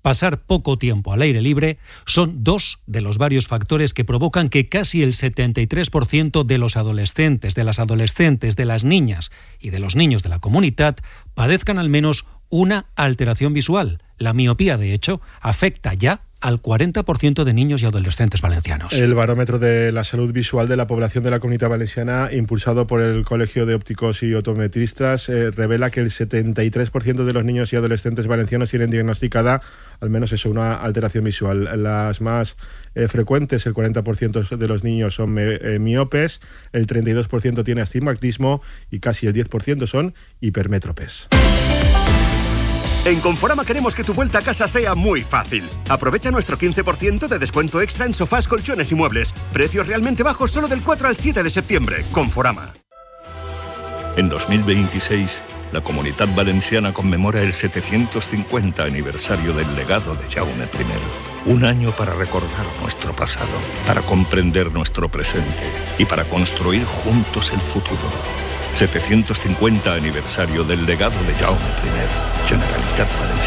pasar poco tiempo al aire libre son dos de los varios factores que provocan que casi el 73% de los adolescentes, de las adolescentes, de las niñas y de los niños de la comunidad padezcan al menos una alteración visual. La miopía, de hecho, afecta ya al 40% de niños y adolescentes valencianos. El barómetro de la salud visual de la población de la Comunidad Valenciana, impulsado por el Colegio de Ópticos y Optometristas, revela que el 73% de los niños y adolescentes valencianos tienen diagnosticada al menos eso, una alteración visual. Las más frecuentes, el 40% de los niños son miopes, el 32% tiene astigmatismo y casi el 10% son hipermétropes. En Conforama queremos que tu vuelta a casa sea muy fácil. Aprovecha nuestro 15% de descuento extra en sofás, colchones y muebles. Precios realmente bajos solo del 4 al 7 de septiembre. Conforama. En 2026, la Comunidad Valenciana conmemora el 750 aniversario del legado de Jaume I. Un año para recordar nuestro pasado, para comprender nuestro presente y para construir juntos el futuro. 750 aniversario del legado de Jaume I, Generalitat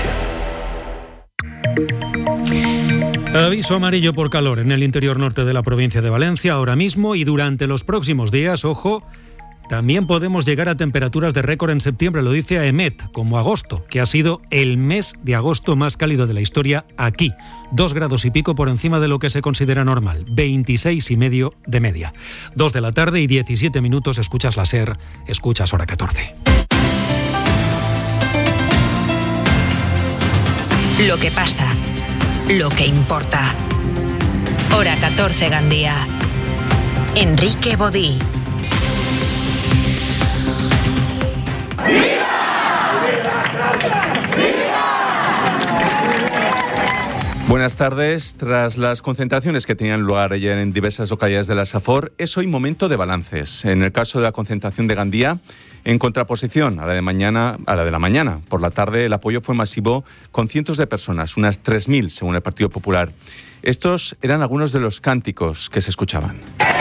Valenciana. Aviso amarillo por calor en el interior norte de la provincia de Valencia ahora mismo y durante los próximos días, ojo, también podemos llegar a temperaturas de récord en septiembre, lo dice AEMET, como agosto, que ha sido el mes de agosto más cálido de la historia aquí. 2 grados y pico por encima de lo que se considera normal, 26,5 de media. 2 de la tarde y 17 minutos, escuchas la SER, escuchas Hora 14. Lo que pasa, lo que importa. Hora 14, Gandía. Enrique Bodí. Buenas tardes. Tras las concentraciones que tenían lugar ayer en diversas localidades de la Safor, es hoy momento de balances. En el caso de la concentración de Gandía, en contraposición a la de la mañana, por la tarde el apoyo fue masivo con cientos de personas, unas 3.000 según el Partido Popular. Estos eran algunos de los cánticos que se escuchaban.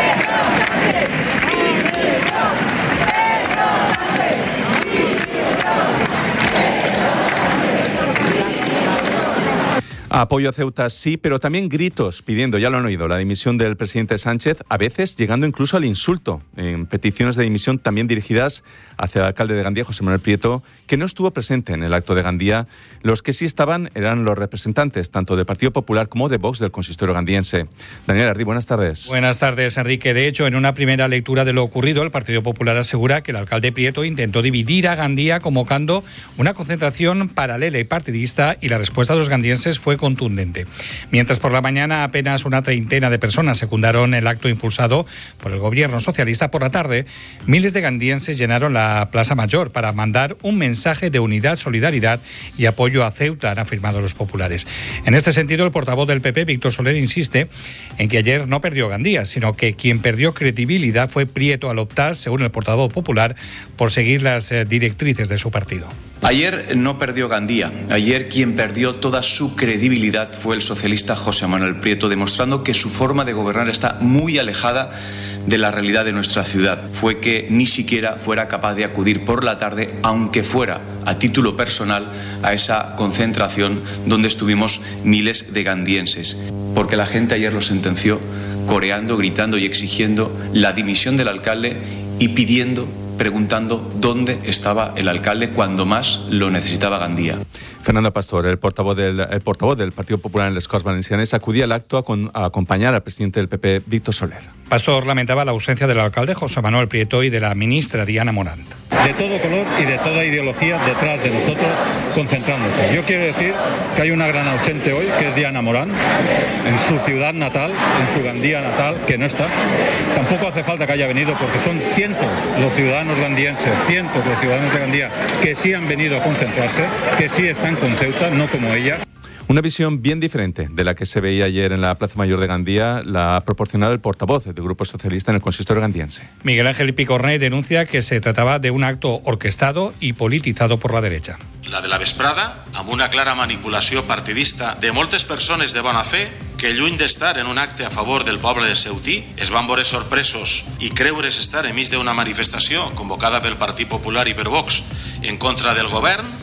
Apoyo a Ceuta sí, pero también gritos pidiendo, ya lo han oído, la dimisión del presidente Sánchez, a veces llegando incluso al insulto, en peticiones de dimisión también dirigidas hacia el alcalde de Gandía, José Manuel Prieto, que no estuvo presente en el acto de Gandía. Los que sí estaban eran los representantes, tanto del Partido Popular como de Vox del consistorio gandiense. Daniel Ardí, buenas tardes. Buenas tardes, Enrique. De hecho, en una primera lectura de lo ocurrido, el Partido Popular asegura que el alcalde Prieto intentó dividir a Gandía convocando una concentración paralela y partidista, y la respuesta de los gandienses fue contundente. Mientras por la mañana apenas una treintena de personas secundaron el acto impulsado por el gobierno socialista, por la tarde miles de gandienses llenaron la Plaza Mayor para mandar un mensaje de unidad, solidaridad y apoyo a Ceuta, han afirmado los populares. En este sentido, el portavoz del PP, Víctor Soler, insiste en que ayer no perdió Gandía, sino que quien perdió credibilidad fue Prieto al optar, según el portavoz popular, por seguir las directrices de su partido. Ayer no perdió Gandía. Ayer quien perdió toda su credibilidad fue el socialista José Manuel Prieto, demostrando que su forma de gobernar está muy alejada de la realidad de nuestra ciudad. Fue que ni siquiera fuera capaz de acudir por la tarde, aunque fuera a título personal, a esa concentración donde estuvimos miles de gandienses. Porque la gente ayer lo sentenció coreando, gritando y exigiendo la dimisión del alcalde y preguntando dónde estaba el alcalde cuando más lo necesitaba Gandía. Fernando Pastor, el portavoz del Partido Popular en les Corts Valencianes, acudía al acto a acompañar al presidente del PP, Víctor Soler. Pastor lamentaba la ausencia del alcalde José Manuel Prieto y de la ministra Diana Morant. De todo color y de toda ideología detrás de nosotros, concentrándose. Yo quiero decir que hay una gran ausente hoy, que es Diana Morant, en su ciudad natal, en su Gandía natal, que no está. Tampoco hace falta que haya venido, porque son cientos los ciudadanos gandienses, cientos los ciudadanos de Gandía que sí han venido a concentrarse, que sí están con Ceuta, no como ella. Una visión bien diferente de la que se veía ayer en la Plaza Mayor de Gandía la ha proporcionado el portavoz del Grupo Socialista en el consistorio gandiense. Miguel Ángel Picornell denuncia que se trataba de un acto orquestado y polititzado por la derecha. La de la vesprada, amb una clara manipulació partidista de moltes persones de bona fe que, lluny d'estar en un acte a favor del poble de Ceutí, es van veure sorpresos i creure's estar enmig d'una manifestació convocada pel Partit Popular i per Vox en contra del govern,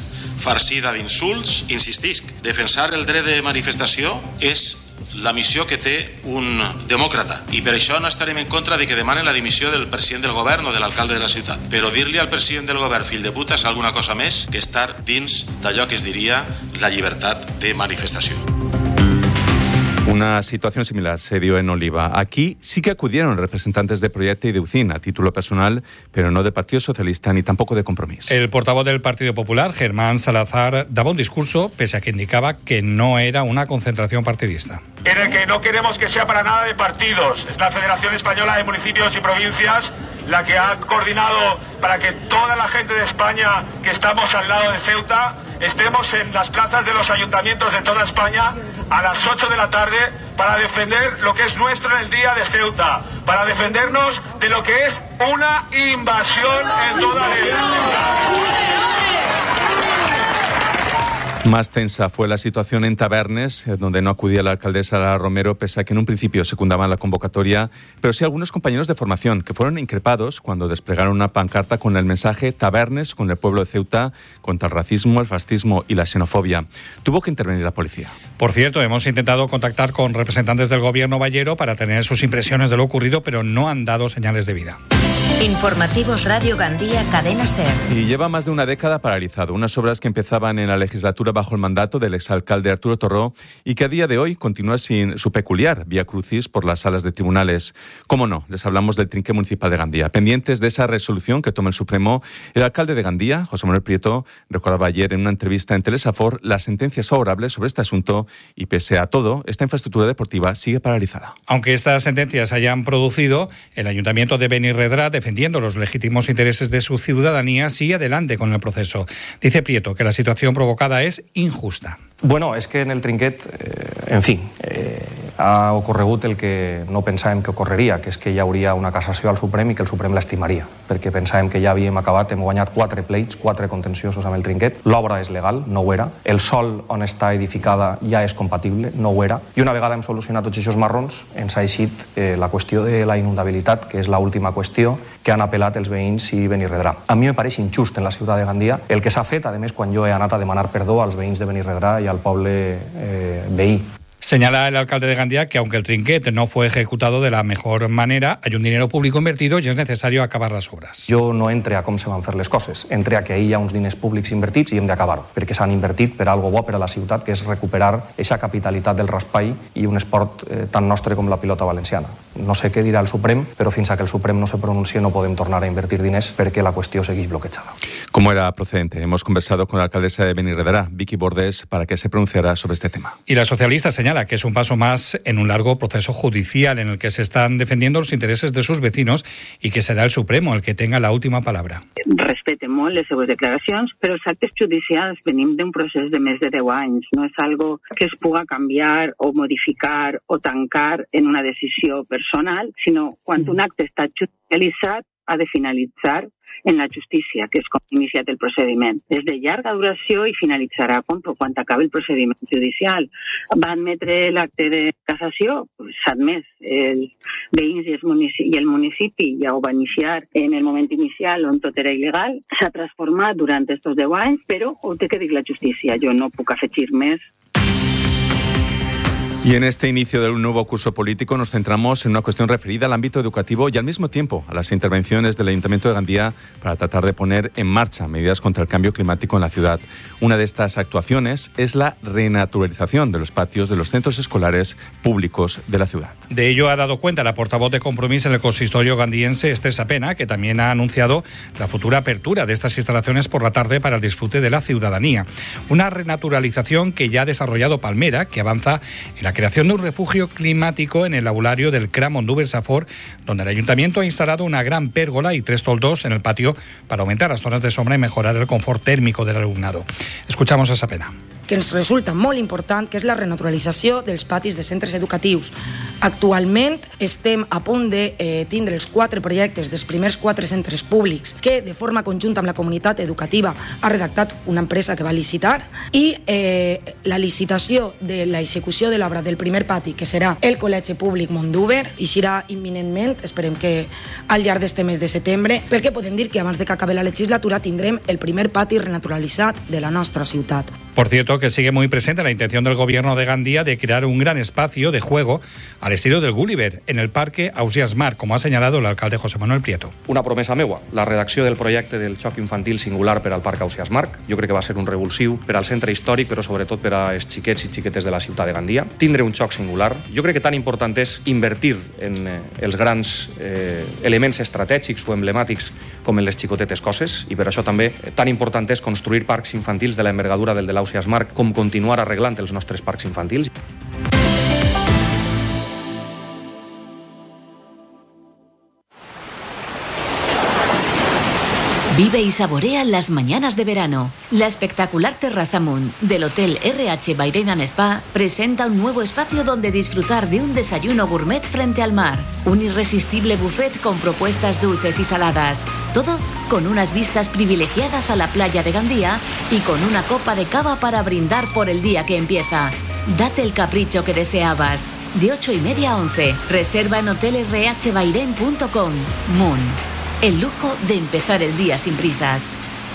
farcida d'insults. Insistisc, defensar el dret de manifestació és la missió que té un demòcrata, i per això no estarem en contra de que demanen la dimissió del president del govern o de l'alcalde de la ciutat, però dir-li al president del govern fill de puta és alguna cosa més que estar dins d'allò que es diria la llibertat de manifestació. Una situación similar se dio en Oliva. Aquí sí que acudieron representantes de Proyecto y de UCIN a título personal, pero no del Partido Socialista ni tampoco de Compromís. El portavoz del Partido Popular, Germán Salazar, daba un discurso, pese a que indicaba que no era una concentración partidista. En el que no queremos que sea para nada de partidos. Es la Federación Española de Municipios y Provincias la que ha coordinado para que toda la gente de España que estamos al lado de Ceuta estemos en las plazas de los ayuntamientos de toda España a las 8 de la tarde para defender lo que es nuestro en el día de Ceuta, para defendernos de lo que es una invasión en toda la ciudad. Más tensa fue la situación en Tabernes, donde no acudía la alcaldesa Lara Romero, pese a que en un principio secundaban la convocatoria, pero sí algunos compañeros de formación que fueron increpados cuando desplegaron una pancarta con el mensaje Tabernes con el pueblo de Ceuta contra el racismo, el fascismo y la xenofobia. Tuvo que intervenir la policía. Por cierto, hemos intentado contactar con representantes del gobierno ballero para tener sus impresiones de lo ocurrido, pero no han dado señales de vida. Informativos Radio Gandía, Cadena SER. Y lleva más de una década paralizado. Unas obras que empezaban en la legislatura bajo el mandato del exalcalde Arturo Torró y que a día de hoy continúa sin su peculiar vía crucis por las salas de tribunales. Cómo no, les hablamos del trinqué municipal de Gandía. Pendientes de esa resolución que toma el Supremo, el alcalde de Gandía, José Manuel Prieto, recordaba ayer en una entrevista en Telesafor las sentencias favorables sobre este asunto y pese a todo, esta infraestructura deportiva sigue paralizada. Aunque estas sentencias se hayan producido, el Ayuntamiento de Benirredrà, defendiendo los legítimos intereses de su ciudadanía, sigue adelante con el proceso. Dice Prieto que la situación provocada es injusta. Bueno, és que en el trinquet, ha ocorregut el que no pensàvem que ocorreria, que és que hi hauria una cassació al Suprem i que el Suprem l'estimaria, perquè pensàvem que ja havíem acabat, hem guanyat 4 pleits, 4 contenciosos amb el trinquet, l'obra és legal, no ho era, el sòl on està edificada ja és compatible, no ho era, i una vegada hem solucionat tots aquests marrons, ens ha eixit la qüestió de la inundabilitat, que és l'última qüestió que han apel·lat els veïns i Benirredrà. A mi me pareix injust en la ciutat de Gandia el que s'ha fet, a més, quan jo he anat a demanar perdó als veïns de Benirredrà i al poble veí. Señala el alcalde de Gandía que aunque el trinquet no fue ejecutado de la mejor manera, hay un dinero público invertido y es necesario acabar las obras. Jo no entre a com se van fer les coses, entre a que ahir hi ha uns diners públics invertits i hem d'acabar-ho, perquè s'han invertit per algo bo per a la ciutat, que és recuperar aquesta capitalitat del raspall i un esport tan nostre com la pilota valenciana. No sé què dirà el Suprem, però fins a que el Suprem no se pronuncie no podem tornar a invertir diners perquè la qüestió segueix bloquejada. Como era procedente, hemos conversado con la alcaldesa de Benirredrà, Vicky Bordes, para que se pronunciara sobre este tema. Y la socialista señala que es un paso más en un largo proceso judicial en el que se están defendiendo los intereses de sus vecinos y que será el Supremo el que tenga la última palabra. Respecte molt les seues declaracions, però els actes judicials venim d'un procés de més de 10 anys. No és algo que es puga canviar o modificar o tancar en una decisió personal, sinó quan un acte està judicialitzat ha de finalitzar en la justícia, que és com ha iniciat el procediment. És de llarga duració i finalitzarà quan acabi el procediment judicial. Va admetre l'acte de cassació, s'ha admès. Els veïns i el municipi ja ho va iniciar en el moment inicial on tot era il·legal. S'ha transformat durant aquests 10 anys, però ho té que dir la justícia. Jo no puc afegir més. Y en este inicio del nuevo curso político nos centramos en una cuestión referida al ámbito educativo y al mismo tiempo a las intervenciones del Ayuntamiento de Gandía para tratar de poner en marcha medidas contra el cambio climático en la ciudad. Una de estas actuaciones es la renaturalización de los patios de los centros escolares públicos de la ciudad. De ello ha dado cuenta la portavoz de Compromís en el consistorio gandiense, Esther Sapena, que también ha anunciado la futura apertura de estas instalaciones por la tarde para el disfrute de la ciudadanía. Una renaturalización que ya ha desarrollado Palmera, que avanza en la creación de un refugio climático en el aulario del CRA Mondúber Safor, donde el ayuntamiento ha instalado una gran pérgola y 3 toldos en el patio para aumentar las zonas de sombra y mejorar el confort térmico del alumnado. Escuchamos a Sapena. que ens resulta molt important, que és la renaturalització dels patis de centres educatius. Actualment estem a punt de tindre els 4 projectes dels primers 4 centres públics que de forma conjunta amb la comunitat educativa ha redactat una empresa que va licitar, i la licitació de l'execució de l'obra del primer pati, que serà el Col·legi Públic Mondúber, i serà imminentment, esperem que al llarg d'este mes de setembre, perquè podem dir que abans de que acabi la legislatura tindrem el primer pati renaturalitzat de la nostra ciutat. Por cierto, que sigue muy presente la intención del gobierno de Gandía de crear un gran espacio de juego al estilo del Gulliver en el Parque Ausiàs Marc, como ha señalado el alcalde José Manuel Prieto. Una promesa meua, la redacció del projecte del xoc infantil singular per al Parc Ausiàs Marc. Jo crec que va ser un revulsiu per al centre històric, però sobretot per als xiquets i xiquetes de la ciutat de Gandia. Tindre un xoc singular. Jo crec que tan important és invertir en els grans elements estratègics o emblemàtics com en les xicotetes coses, i per això també tan important és construir parcs infantils de l'envergadura del de l'Ausiàs Marc, com continuar arreglant els nostres parcs infantils. Vive y saborea las mañanas de verano. La espectacular Terraza Moon del Hotel RH Bairén and Spa presenta un nuevo espacio donde disfrutar de un desayuno gourmet frente al mar. Un irresistible buffet con propuestas dulces y saladas. Todo con unas vistas privilegiadas a la playa de Gandía y con una copa de cava para brindar por el día que empieza. Date el capricho que deseabas. De 8:30 a 11. Reserva en hotelrhbairén.com. Moon. El lujo de empezar el día sin prisas.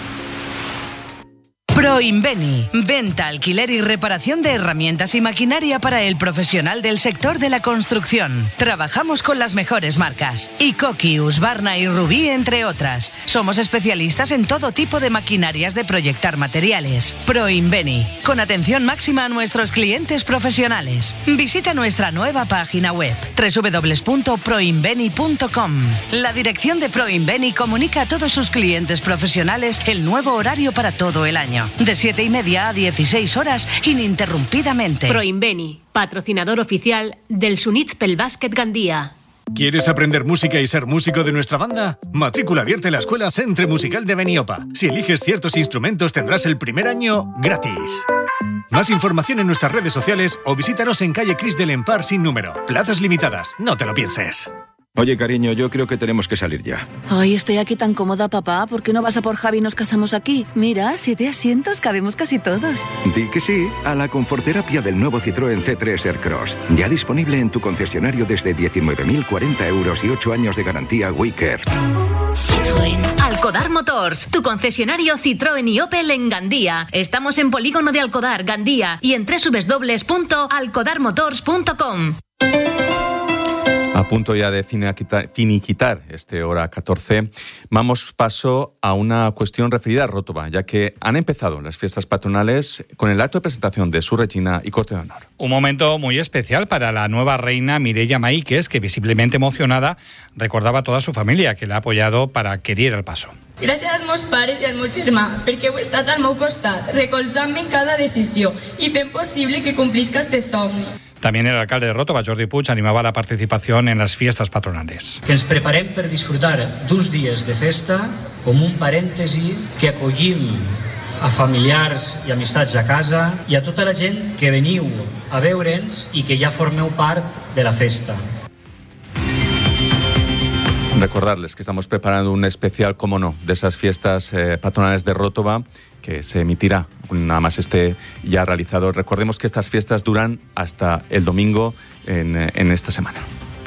Proinveni, venta, alquiler y reparación de herramientas y maquinaria para el profesional del sector de la construcción. Trabajamos con las mejores marcas, Ikoki, Husqvarna y Rubí, entre otras. Somos especialistas en todo tipo de maquinarias de proyectar materiales. Proinveni, con atención máxima a nuestros clientes profesionales. Visita nuestra nueva página web, www.proinveni.com. La dirección de Proinveni comunica a todos sus clientes profesionales el nuevo horario para todo el año. De 7:30 a 16 horas, ininterrumpidamente. Proinveni, patrocinador oficial del Sunits pel Bàsquet Gandía. ¿Quieres aprender música y ser músico de nuestra banda? Matrícula abierta en la Escuela Centre Musical de Beniopa. Si eliges ciertos instrumentos tendrás el primer año gratis. Más información en nuestras redes sociales o visítanos en calle Cris del Empar sin número. Plazas limitadas, no te lo pienses. Oye, cariño, yo creo que tenemos que salir ya. Ay, estoy aquí tan cómoda, papá. ¿Por qué no vas a por Javi y nos casamos aquí? Mira, 7 asientos, cabemos casi todos. Di que sí a la conforterapia del nuevo Citroën C3 Aircross. Ya disponible en tu concesionario desde 19.040 euros y 8 años de garantía WeCare. Citroën. Alcodar Motors, tu concesionario Citroën y Opel en Gandía. Estamos en Polígono de Alcodar, Gandía, y en www.alcodarmotors.com. A punto ya de finiquitar este hora 14, damos paso a una cuestión referida a Ròtova, ya que han empezado las fiestas patronales con el acto de presentación de su Regina y corte de honor. Un momento muy especial para la nueva reina Mireia Maíquez, que visiblemente emocionada recordaba a toda su familia que la ha apoyado para que diera el paso. Gràcies als meus pares i al meu germà, perquè heu estat al meu costat, recolzant-me en cada decisió i fent possible que complisca este somni. También el alcalde de Ròtova, Jordi Puig, animaba la participación en las fiestas patronales. Que ens preparem per disfrutar d'uns dies de festa com un parèntesi, que acollim a familiars i amistats a casa i a tota la gent que veniu a veure'ns i que ja formeu part de la festa. Recordarles que estamos preparando un especial, como no, de esas fiestas patronales de Ròtova, que se emitirá, nada más esté ya realizado. Recordemos que estas fiestas duran hasta el domingo en esta semana.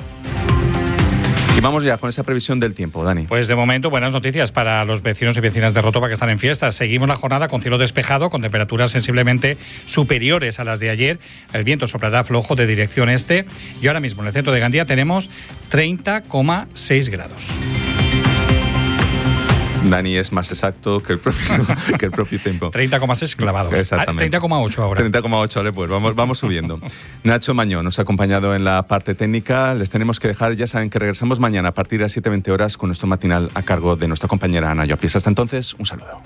Y vamos ya con esa previsión del tiempo, Dani. Pues de momento, buenas noticias para los vecinos y vecinas de Ròtova que están en fiestas. Seguimos la jornada con cielo despejado, con temperaturas sensiblemente superiores a las de ayer. El viento soplará flojo de dirección este. Y ahora mismo en el centro de Gandía tenemos 30,6 grados. Dani es más exacto que el propio tiempo. 30,6 clavados. Exactamente. 30,8 ahora. 30,8, vale, pues vamos subiendo. Nacho Mañón nos ha acompañado en la parte técnica. Les tenemos que dejar, ya saben que regresamos mañana a partir de las 7:20 horas con nuestro matinal a cargo de nuestra compañera Ana Llopis. Hasta entonces, un saludo.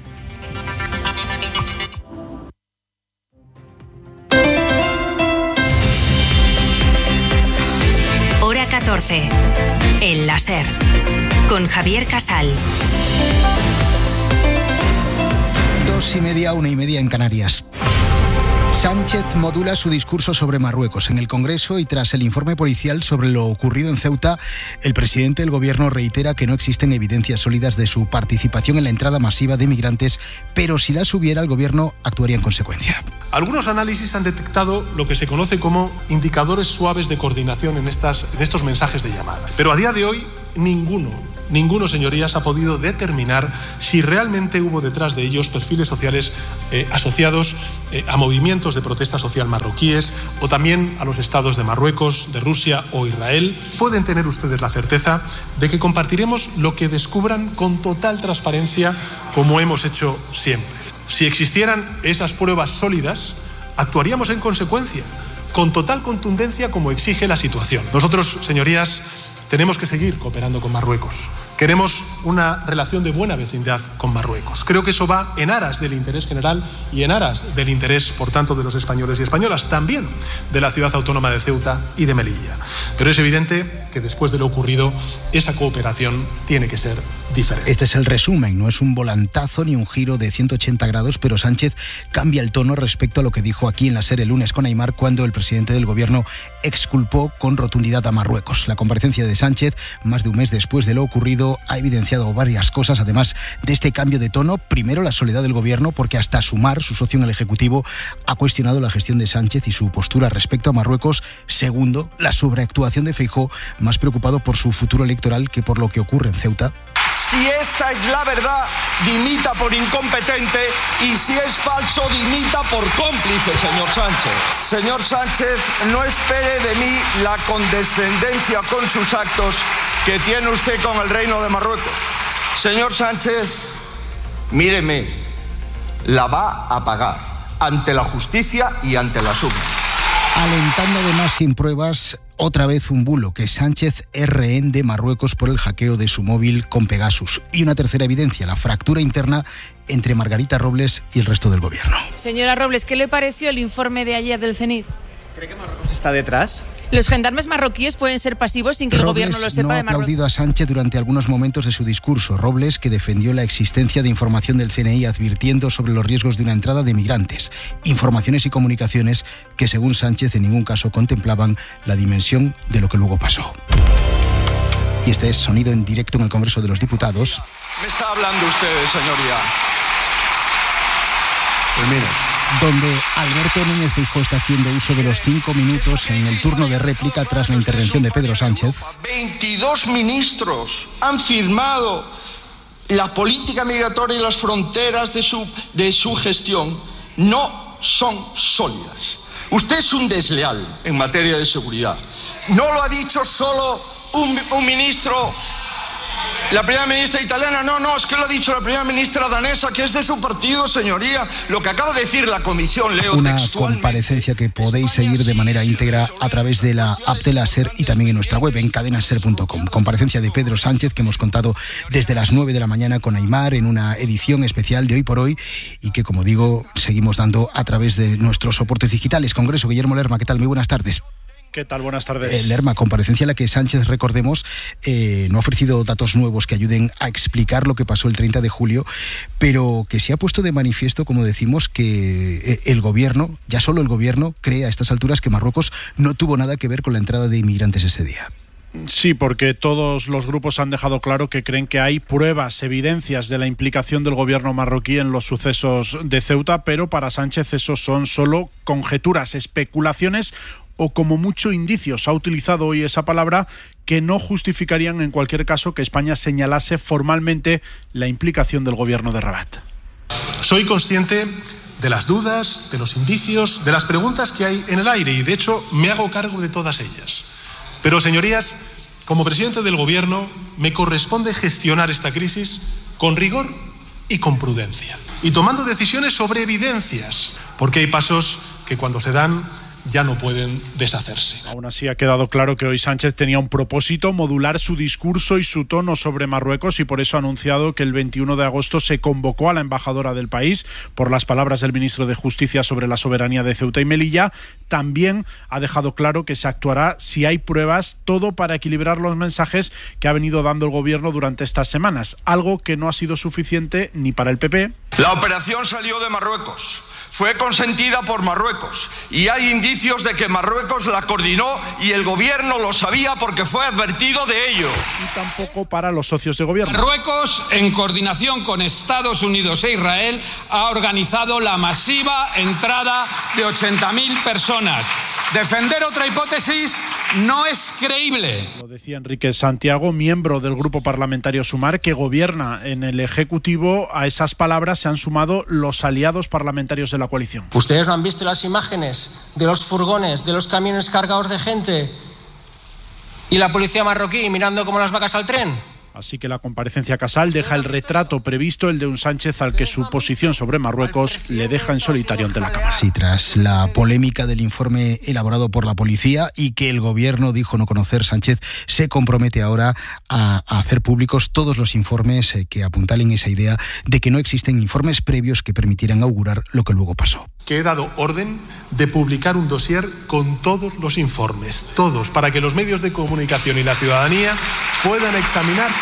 Hora 14. El láser. Con Javier Casal. 2:30, 1:30 en Canarias. Sánchez modula su discurso sobre Marruecos en el Congreso y tras el informe policial sobre lo ocurrido en Ceuta, el presidente del Gobierno reitera que no existen evidencias sólidas de su participación en la entrada masiva de migrantes, pero si las hubiera, el Gobierno actuaría en consecuencia. Algunos análisis han detectado lo que se conoce como indicadores suaves de coordinación en estos mensajes de llamada. Pero a día de hoy, ninguno, señorías, ha podido determinar si realmente hubo detrás de ellos perfiles sociales asociados a movimientos de protesta social marroquíes o también a los estados de Marruecos, de Rusia o Israel. Pueden tener ustedes la certeza de que compartiremos lo que descubran con total transparencia, como hemos hecho siempre. Si existieran esas pruebas sólidas, actuaríamos en consecuencia, con total contundencia como exige la situación. Nosotros, señorías, tenemos que seguir cooperando con Marruecos. Queremos una relación de buena vecindad con Marruecos. Creo que eso va en aras del interés general y en aras del interés, por tanto, de los españoles y españolas, también de la ciudad autónoma de Ceuta y de Melilla. Pero es evidente que después de lo ocurrido, esa cooperación tiene que ser diferente. Este es el resumen, no es un volantazo ni un giro de 180 grados, pero Sánchez cambia el tono respecto a lo que dijo aquí en la SER el lunes con Aimar, cuando el presidente del Gobierno exculpó con rotundidad a Marruecos. La comparecencia de Sánchez, más de un mes después de lo ocurrido, ha evidenciado varias cosas, además de este cambio de tono. Primero, la soledad del Gobierno, porque hasta Sumar, su socio en el Ejecutivo, ha cuestionado la gestión de Sánchez y su postura respecto a Marruecos. Segundo, la sobreactuación de Feijóo, más preocupado por su futuro electoral que por lo que ocurre en Ceuta. Si esta es la verdad, dimita por incompetente, y si es falso, dimita por cómplice, señor Sánchez. Señor Sánchez, no espere de mí la condescendencia con sus actos que tiene usted con el Reino de Marruecos. Señor Sánchez, míreme, la va a pagar ante la justicia y ante las urnas. Alentando además sin pruebas otra vez un bulo, que Sánchez es rehén de Marruecos por el hackeo de su móvil con Pegasus. Y una tercera evidencia, la fractura interna entre Margarita Robles y el resto del Gobierno. Señora Robles, ¿qué le pareció el informe de ayer del CENIF? ¿Cree que Marruecos está detrás? Los gendarmes marroquíes pueden ser pasivos sin que el Gobierno lo sepa de Marruecos. No ha aplaudido a Sánchez durante algunos momentos de su discurso. Robles, que defendió la existencia de información del CNI advirtiendo sobre los riesgos de una entrada de migrantes. Informaciones y comunicaciones que, según Sánchez, en ningún caso contemplaban la dimensión de lo que luego pasó. Y este es sonido en directo en el Congreso de los Diputados. ¿Me está hablando usted, señoría? Pues mire, donde Alberto Núñez Feijóo está haciendo uso de los 5 minutos en el turno de réplica tras la intervención de Pedro Sánchez. 22 ministros han firmado la política migratoria y las fronteras de su gestión. No son sólidas. Usted es un desleal en materia de seguridad. No lo ha dicho solo un ministro. La primera ministra italiana, no, es que lo ha dicho la primera ministra danesa, que es de su partido, señoría. Lo que acaba de decir la comisión, leo una textualmente. Comparecencia que podéis seguir de manera íntegra a través de la app de la SER y también en nuestra web, en cadenaser.com. Comparecencia de Pedro Sánchez que hemos contado desde las 9 de la mañana con Aimar en una edición especial de Hoy por Hoy y que, como digo, seguimos dando a través de nuestros soportes digitales. Congreso, Guillermo Lerma, ¿qué tal? Muy buenas tardes. ¿Qué tal? Buenas tardes. Lerma, comparecencia en la que Sánchez, recordemos, no ha ofrecido datos nuevos que ayuden a explicar lo que pasó el 30 de julio, pero que se ha puesto de manifiesto, como decimos, que el Gobierno, ya solo el Gobierno, cree a estas alturas que Marruecos no tuvo nada que ver con la entrada de inmigrantes ese día. Sí, porque todos los grupos han dejado claro que creen que hay pruebas, evidencias de la implicación del gobierno marroquí en los sucesos de Ceuta, pero para Sánchez esos son solo conjeturas, especulaciones o como mucho indicios. Ha utilizado hoy esa palabra que no justificarían en cualquier caso que España señalase formalmente la implicación del gobierno de Rabat. Soy consciente de las dudas, de los indicios, de las preguntas que hay en el aire y de hecho me hago cargo de todas ellas. Pero, señorías, como presidente del Gobierno, me corresponde gestionar esta crisis con rigor y con prudencia. Y tomando decisiones sobre evidencias, porque hay pasos que cuando se dan ya no pueden deshacerse. Aún así ha quedado claro que hoy Sánchez tenía un propósito, modular su discurso y su tono sobre Marruecos, y por eso ha anunciado que el 21 de agosto se convocó a la embajadora del país por las palabras del ministro de Justicia sobre la soberanía de Ceuta y Melilla. También ha dejado claro que se actuará si hay pruebas, todo para equilibrar los mensajes que ha venido dando el gobierno durante estas semanas, algo que no ha sido suficiente ni para el PP. La operación salió de Marruecos. fue consentida por Marruecos y hay indicios de que Marruecos la coordinó y el gobierno lo sabía porque fue advertido de ello. Y tampoco para los socios de gobierno. Marruecos, en coordinación con Estados Unidos e Israel, ha organizado la masiva entrada de 80.000 personas. Defender otra hipótesis no es creíble. Lo decía Enrique Santiago, miembro del grupo parlamentario Sumar, que gobierna en el Ejecutivo. A esas palabras se han sumado los aliados parlamentarios de la coalición. ¿Ustedes no han visto las imágenes de los furgones, de los camiones cargados de gente y la policía marroquí mirando como las vacas al tren? Así que la comparecencia Casal deja el retrato previsto, el de un Sánchez al que su posición sobre Marruecos le deja en solitario ante la Cámara. Sí, tras la polémica del informe elaborado por la policía y que el gobierno dijo no conocer, Sánchez se compromete ahora a hacer públicos todos los informes que apuntalen esa idea de que no existen informes previos que permitieran augurar lo que luego pasó. Que he dado orden de publicar un dossier con todos los informes, todos, para que los medios de comunicación y la ciudadanía puedan examinarse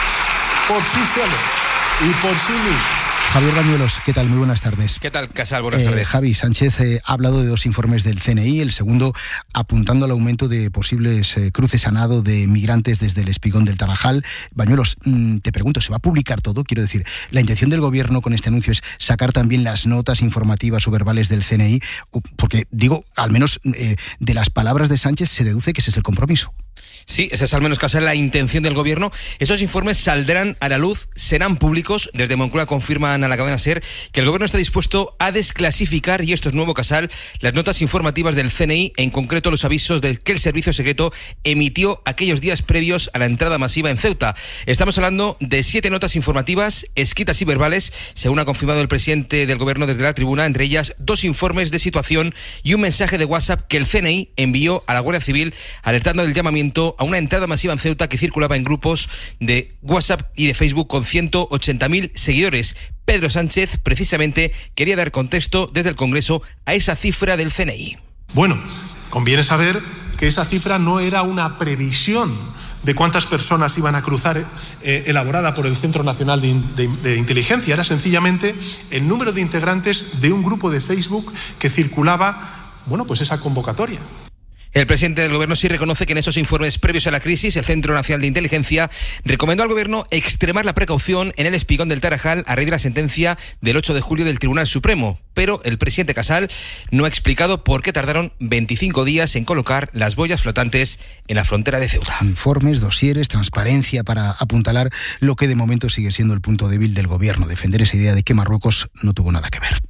por sí solos y por sí mismos. Javier Bañuelos, ¿qué tal? Muy buenas tardes. ¿Qué tal, Casal? Buenas tardes. Javi, Sánchez ha hablado de 2 informes del CNI, el segundo apuntando al aumento de posibles cruces a nado de migrantes desde el Espigón del Tarajal. Bañuelos, te pregunto, ¿se va a publicar todo? Quiero decir, ¿la intención del gobierno con este anuncio es sacar también las notas informativas o verbales del CNI? Porque, digo, al menos de las palabras de Sánchez se deduce que ese es el compromiso. Sí, esa es al menos casi la intención del gobierno. Esos informes saldrán a la luz, serán públicos. Desde Moncloa confirman a la cadena SER que el gobierno está dispuesto a desclasificar, y esto es nuevo, Casal, las notas informativas del CNI, en concreto los avisos de que el servicio secreto emitió aquellos días previos a la entrada masiva en Ceuta. Estamos hablando de 7 notas informativas, escritas y verbales, según ha confirmado el presidente del gobierno desde la tribuna, entre ellas 2 informes de situación y un mensaje de WhatsApp que el CNI envió a la Guardia Civil alertando del llamamiento a una entrada masiva en Ceuta que circulaba en grupos de WhatsApp y de Facebook con 180.000 seguidores. Pedro Sánchez precisamente quería dar contexto desde el Congreso a esa cifra del CNI. Bueno, conviene saber que esa cifra no era una previsión de cuántas personas iban a cruzar elaborada por el Centro Nacional de Inteligencia. Era sencillamente el número de integrantes de un grupo de Facebook que circulaba, bueno, pues esa convocatoria. El presidente del gobierno sí reconoce que en esos informes previos a la crisis, el Centro Nacional de Inteligencia recomendó al gobierno extremar la precaución en el Espigón del Tarajal a raíz de la sentencia del 8 de julio del Tribunal Supremo. Pero el presidente Casal no ha explicado por qué tardaron 25 días en colocar las boyas flotantes en la frontera de Ceuta. Informes, dosieres, transparencia para apuntalar lo que de momento sigue siendo el punto débil del gobierno, defender esa idea de que Marruecos no tuvo nada que ver.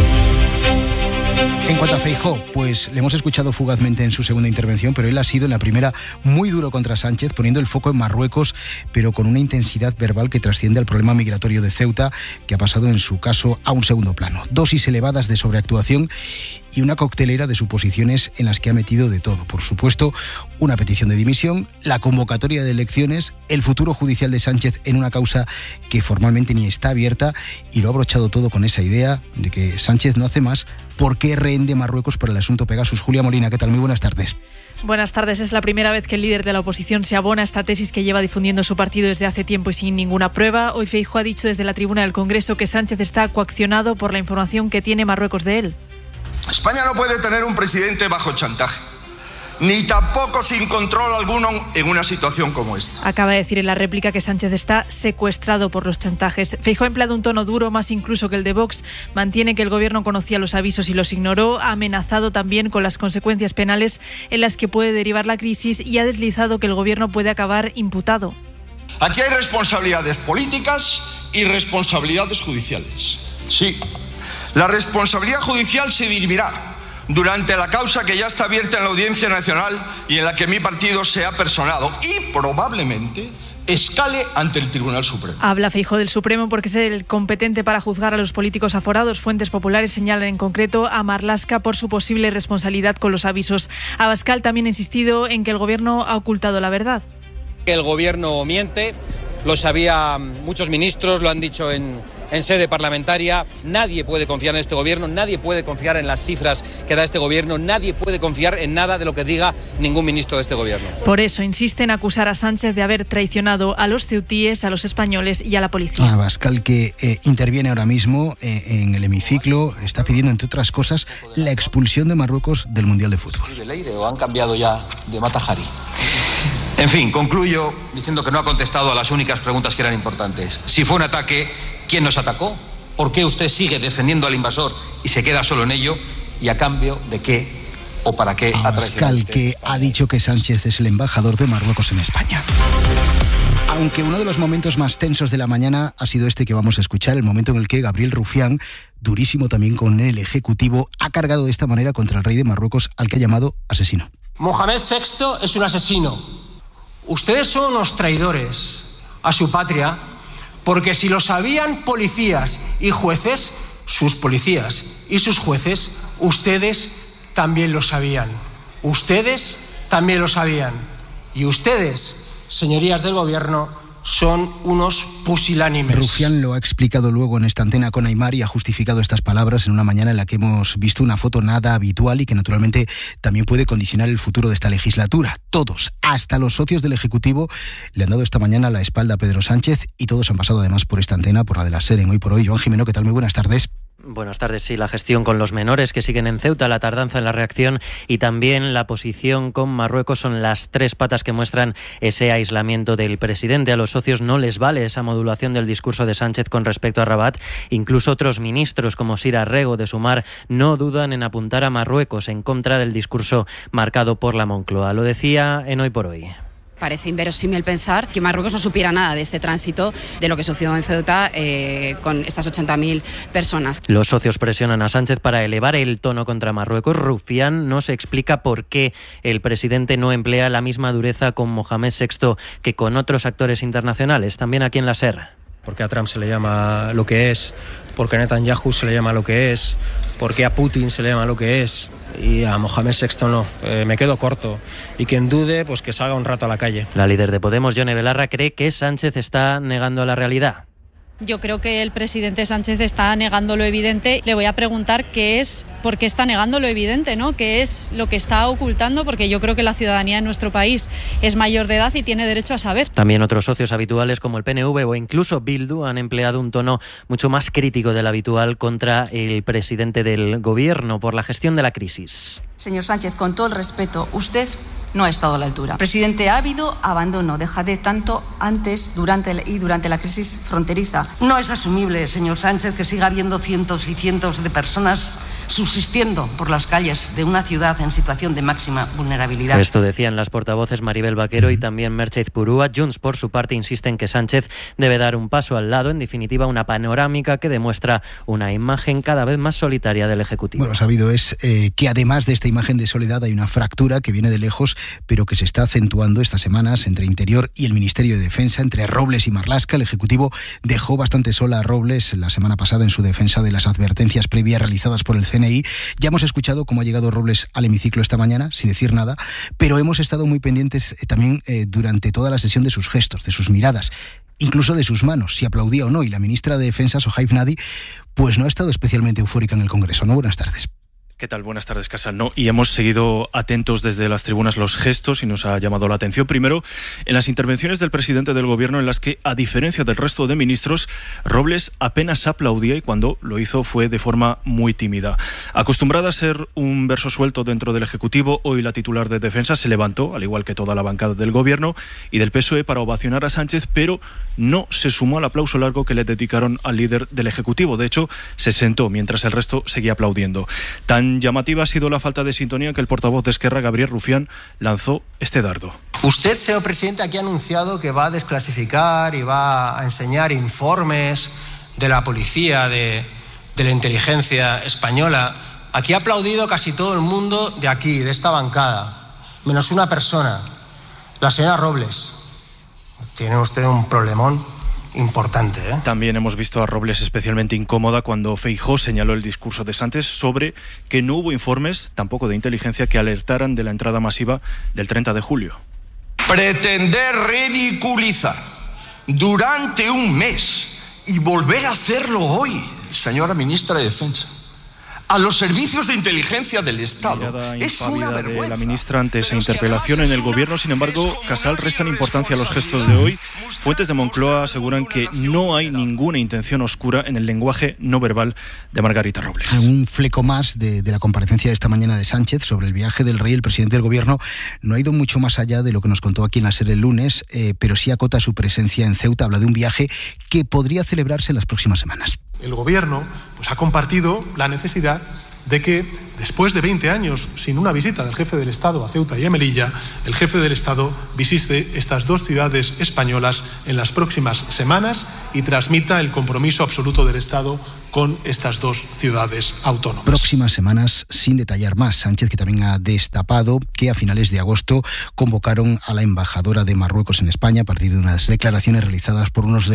En cuanto a Feijóo, pues le hemos escuchado fugazmente en su segunda intervención, pero él ha sido en la primera muy duro contra Sánchez, poniendo el foco en Marruecos, pero con una intensidad verbal que trasciende al problema migratorio de Ceuta, que ha pasado en su caso a un segundo plano. Dosis elevadas de sobreactuación y una coctelera de suposiciones en las que ha metido de todo. Por supuesto, una petición de dimisión, la convocatoria de elecciones, el futuro judicial de Sánchez en una causa que formalmente ni está abierta, y lo ha abrochado todo con esa idea de que Sánchez no hace más porque rehén de Marruecos por el asunto Pegasus. Julia Molina, ¿qué tal? Muy buenas tardes. Buenas tardes. Es la primera vez que el líder de la oposición se abona a esta tesis que lleva difundiendo su partido desde hace tiempo y sin ninguna prueba. Hoy Feijóo ha dicho desde la tribuna del Congreso que Sánchez está coaccionado por la información que tiene Marruecos de él. España no puede tener un presidente bajo chantaje, ni tampoco sin control alguno en una situación como esta. Acaba de decir en la réplica que Sánchez está secuestrado por los chantajes. Feijóo ha empleado un tono duro, más incluso que el de Vox. Mantiene que el gobierno conocía los avisos y los ignoró. Ha amenazado también con las consecuencias penales en las que puede derivar la crisis y ha deslizado que el gobierno puede acabar imputado. Aquí hay responsabilidades políticas y responsabilidades judiciales. Sí, la responsabilidad judicial se dirimirá durante la causa que ya está abierta en la Audiencia Nacional y en la que mi partido se ha personado y probablemente escale ante el Tribunal Supremo. Habla Feijóo del Supremo porque es el competente para juzgar a los políticos aforados. Fuentes populares señalan en concreto a Marlaska por su posible responsabilidad con los avisos. Abascal también ha insistido en que el gobierno ha ocultado la verdad. El gobierno miente, lo sabía muchos ministros, lo han dicho en en sede parlamentaria. Nadie puede confiar en este gobierno, nadie puede confiar en las cifras que da este gobierno, nadie puede confiar en nada de lo que diga ningún ministro de este gobierno. Por eso insiste en acusar a Sánchez de haber traicionado a los ceutíes, a los españoles y a la policía. Abascal, que interviene ahora mismo en el hemiciclo, está pidiendo, entre otras cosas, la expulsión de Marruecos del Mundial de Fútbol. ¿O han cambiado ya de Matajari? En fin, concluyo diciendo que no ha contestado a las únicas preguntas que eran importantes. Si fue un ataque, ¿quién nos atacó? ¿Por qué usted sigue defendiendo al invasor y se queda solo en ello? ¿Y a cambio de qué o para qué ha traicionado Abascal, que ha dicho que Sánchez es el embajador de Marruecos en España. Aunque uno de los momentos más tensos de la mañana ha sido este que vamos a escuchar, el momento en el que Gabriel Rufián, durísimo también con el Ejecutivo, ha cargado de esta manera contra el rey de Marruecos, al que ha llamado asesino. Mohamed VI es un asesino. Ustedes son unos traidores a su patria, porque si lo sabían policías y jueces, sus policías y sus jueces, ustedes también lo sabían. Ustedes también lo sabían. Y ustedes, señorías del gobierno, son unos pusilánimes. Rufián lo ha explicado luego en esta antena con Aimar y ha justificado estas palabras en una mañana en la que hemos visto una foto nada habitual y que naturalmente también puede condicionar el futuro de esta legislatura. Todos, hasta los socios del Ejecutivo, le han dado esta mañana la espalda a Pedro Sánchez y todos han pasado además por esta antena, por la de la SER en Hoy por Hoy. Joan Jimeno, ¿qué tal? Muy buenas tardes. Buenas tardes. Sí, la gestión con los menores que siguen en Ceuta, la tardanza en la reacción y también la posición con Marruecos son las tres patas que muestran ese aislamiento del presidente. A los socios no les vale esa modulación del discurso de Sánchez con respecto a Rabat. Incluso otros ministros como Sira Rego de Sumar no dudan en apuntar a Marruecos en contra del discurso marcado por la Moncloa. Lo decía en Hoy por Hoy. Parece inverosímil pensar que Marruecos no supiera nada de este tránsito, de lo que sucedió en Ceuta con estas 80.000 personas. Los socios presionan a Sánchez para elevar el tono contra Marruecos. Rufián no se explica por qué el presidente no emplea la misma dureza con Mohamed VI que con otros actores internacionales, también aquí en la SER. Porque a Trump se le llama lo que es, porque a Netanyahu se le llama lo que es, porque a Putin se le llama lo que es y a Mohamed VI no. Me quedo corto. Y quien dude, pues que salga un rato a la calle. La líder de Podemos, Yone Belarra, cree que Sánchez está negando la realidad. Yo creo que el presidente Sánchez está negando lo evidente. Le voy a preguntar por qué está negando lo evidente, ¿no? ¿Qué es lo que está ocultando? Porque yo creo que la ciudadanía en nuestro país es mayor de edad y tiene derecho a saber. También otros socios habituales como el PNV o incluso Bildu han empleado un tono mucho más crítico del habitual contra el presidente del gobierno por la gestión de la crisis. Señor Sánchez, con todo el respeto, usted no ha estado a la altura. Presidente, ha habido abandono, dejadez tanto antes, durante la crisis fronteriza. No es asumible, señor Sánchez, que siga habiendo cientos y cientos de personas subsistiendo por las calles de una ciudad en situación de máxima vulnerabilidad. Esto decían las portavoces Maribel Vaquero y también Merche Purúa. Junts, por su parte, insiste en que Sánchez debe dar un paso al lado, en definitiva una panorámica que demuestra una imagen cada vez más solitaria del Ejecutivo. Bueno, sabido es que además de esta imagen de soledad hay una fractura que viene de lejos, pero que se está acentuando estas semanas entre Interior y el Ministerio de Defensa, entre Robles y Marlaska. El Ejecutivo dejó bastante sola a Robles la semana pasada en su defensa de las advertencias previas realizadas por el CNI. Ya hemos escuchado cómo ha llegado Robles al hemiciclo esta mañana, sin decir nada, pero hemos estado muy pendientes también durante toda la sesión de sus gestos, de sus miradas, incluso de sus manos, si aplaudía o no. Y la ministra de Defensa, Sohaib Nadi, pues no ha estado especialmente eufórica en el Congreso. ¿No? Buenas tardes. ¿Qué tal? Buenas tardes, Casa. No, y hemos seguido atentos desde las tribunas los gestos y nos ha llamado la atención primero en las intervenciones del presidente del Gobierno en las que, a diferencia del resto de ministros, Robles apenas aplaudía y cuando lo hizo fue de forma muy tímida. Acostumbrada a ser un verso suelto dentro del Ejecutivo, hoy la titular de Defensa se levantó, al igual que toda la bancada del Gobierno y del PSOE, para ovacionar a Sánchez, pero no se sumó al aplauso largo que le dedicaron al líder del Ejecutivo. De hecho, se sentó mientras el resto seguía aplaudiendo. Tan llamativa ha sido la falta de sintonía que el portavoz de Esquerra, Gabriel Rufián, lanzó este dardo. Usted, señor presidente, aquí ha anunciado que va a desclasificar y va a enseñar informes de la policía, de la inteligencia española. Aquí ha aplaudido casi todo el mundo de aquí, de esta bancada, menos una persona, la señora Robles. Tiene usted un problemón importante, ¿eh? También hemos visto a Robles especialmente incómoda cuando Feijóo señaló el discurso de Sánchez sobre que no hubo informes, tampoco de inteligencia, que alertaran de la entrada masiva del 30 de julio. Pretender ridiculizar durante un mes y volver a hacerlo hoy, señora ministra de Defensa, a los servicios de inteligencia del Estado. Es una vergüenza. De la ministra ante esa interpelación en el gobierno. Sin embargo, Casal restan importancia a los gestos de hoy. Fuentes de Moncloa aseguran que no hay ninguna intención oscura en el lenguaje no verbal de Margarita Robles. Un fleco más de la comparecencia de esta mañana de Sánchez sobre el viaje del rey. El presidente del gobierno no ha ido mucho más allá de lo que nos contó aquí en la SER el lunes, pero sí acota su presencia en Ceuta. Habla de un viaje que podría celebrarse en las próximas semanas. El gobierno ha compartido la necesidad de que, después de 20 años sin una visita del jefe del Estado a Ceuta y a Melilla, el jefe del Estado visite estas dos ciudades españolas en las próximas semanas y transmita el compromiso absoluto del Estado con estas dos ciudades autónomas. Próximas semanas, sin detallar más. Sánchez, que también ha destapado que a finales de agosto convocaron a la embajadora de Marruecos en España a partir de unas declaraciones realizadas por uno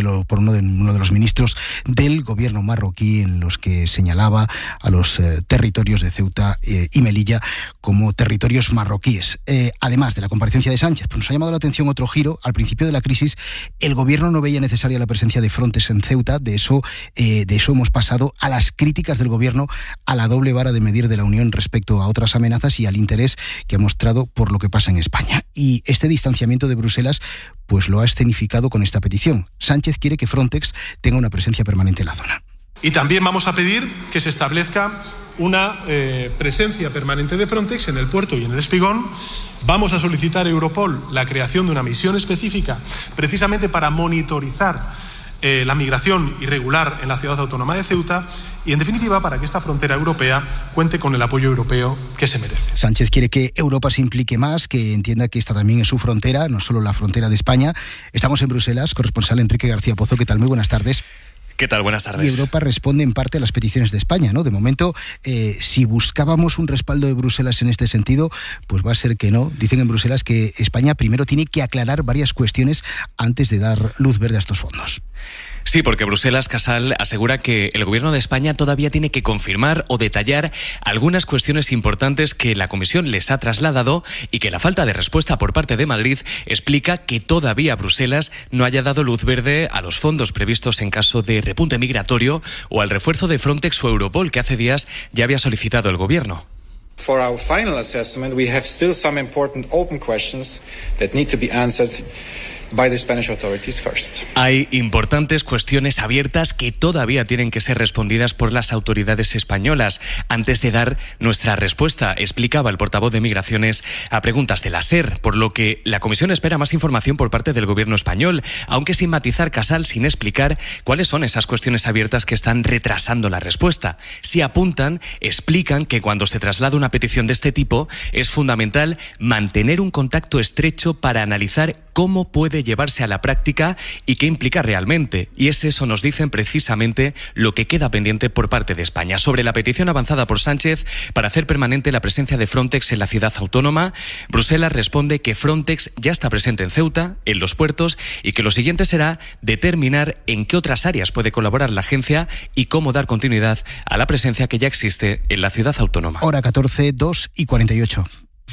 de los ministros del gobierno marroquí, en los que señalaba a los territorios de Ceuta y Melilla como territorios marroquíes. Además de la comparecencia de Sánchez, nos ha llamado la atención otro giro. Al principio de la crisis, el gobierno no veía necesaria la presencia de Frontex en Ceuta. De eso hemos pasado a las críticas del gobierno a la doble vara de medir de la Unión respecto a otras amenazas y al interés que ha mostrado por lo que pasa en España. Y este distanciamiento de Bruselas lo ha escenificado con esta petición. Sánchez quiere que Frontex tenga una presencia permanente en la zona. Y también vamos a pedir que se establezca una presencia permanente de Frontex en el puerto y en el Espigón. Vamos a solicitar a Europol la creación de una misión específica precisamente para monitorizar la migración irregular en la ciudad autónoma de Ceuta y, en definitiva, para que esta frontera europea cuente con el apoyo europeo que se merece. Sánchez quiere que Europa se implique más, que entienda que esta también es su frontera, no solo la frontera de España. Estamos en Bruselas, corresponsal Enrique García Pozo. ¿Qué tal? Muy buenas tardes. ¿Qué tal? Buenas tardes. Y Europa responde en parte a las peticiones de España, ¿no? De momento, si buscábamos un respaldo de Bruselas en este sentido, va a ser que no. Dicen en Bruselas que España primero tiene que aclarar varias cuestiones antes de dar luz verde a estos fondos. Sí, porque Bruselas, Casal, asegura que el gobierno de España todavía tiene que confirmar o detallar algunas cuestiones importantes que la Comisión les ha trasladado y que la falta de respuesta por parte de Madrid explica que todavía Bruselas no haya dado luz verde a los fondos previstos en caso de repunte migratorio o al refuerzo de Frontex o Europol que hace días ya había solicitado el gobierno. For our final assessment, we have still some important open questions that need to be answered by the Spanish authorities first. Hay importantes cuestiones abiertas que todavía tienen que ser respondidas por las autoridades españolas antes de dar nuestra respuesta, explicaba el portavoz de Migraciones a preguntas de la SER, por lo que la Comisión espera más información por parte del gobierno español, aunque sin matizar, Casal, sin explicar cuáles son esas cuestiones abiertas que están retrasando la respuesta. Si apuntan, explican que cuando se traslada una petición de este tipo es fundamental mantener un contacto estrecho para analizar cómo puede llevarse a la práctica y qué implica realmente. Y es eso, nos dicen precisamente, lo que queda pendiente por parte de España. Sobre la petición avanzada por Sánchez para hacer permanente la presencia de Frontex en la ciudad autónoma, Bruselas responde que Frontex ya está presente en Ceuta, en los puertos, y que lo siguiente será determinar en qué otras áreas puede colaborar la agencia y cómo dar continuidad a la presencia que ya existe en la ciudad autónoma. Hora 14, 2:48.